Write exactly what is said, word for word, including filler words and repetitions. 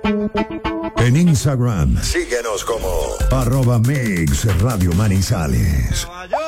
En Instagram, síguenos como arroba Mix Radio Manizales. Nueva York.